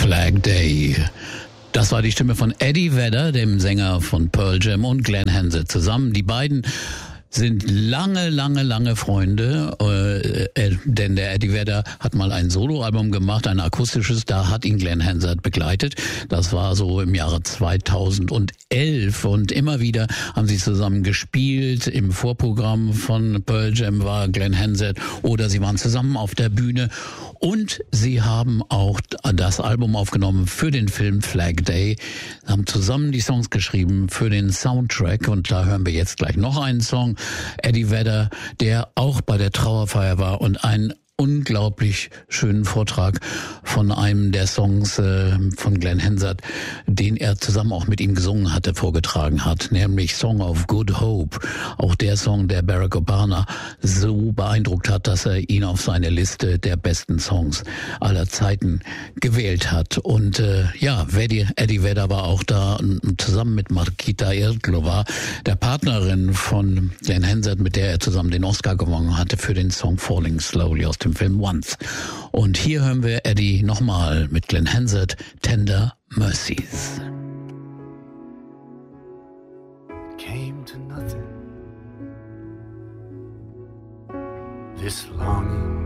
Flag Day. Das war die Stimme von Eddie Vedder, dem Sänger von Pearl Jam, und Glenn Hansard zusammen. Die beiden sind lange Freunde, denn der Eddie Vedder hat mal ein Soloalbum gemacht, ein akustisches, da hat ihn Glenn Hansard begleitet. Das war so im Jahre 2011 und immer wieder haben sie zusammen gespielt. Im Vorprogramm von Pearl Jam war Glenn Hansard oder sie waren zusammen auf der Bühne und sie haben auch das Album aufgenommen für den Film Flag Day, haben zusammen die Songs geschrieben für den Soundtrack und da hören wir jetzt gleich noch einen Song. Eddie Vedder, der auch bei der Trauerfeier war und einen unglaublich schönen Vortrag von einem der Songs von Glenn Hansard, den er zusammen auch mit ihm gesungen hatte, vorgetragen hat, nämlich Song of Good Hope. Auch der Song, der Barack Obama so beeindruckt hat, dass er ihn auf seine Liste der besten Songs aller Zeiten gewählt hat. Und Eddie Vedder war auch da zusammen mit Markita Irglova, der Partnerin von Glenn Hansard, mit der er zusammen den Oscar gewonnen hatte für den Song Falling Slowly aus dem Film Once. Und hier hören wir Eddie nochmal mit Glenn Hansard, Tender Mercies. Came to nothing. This longing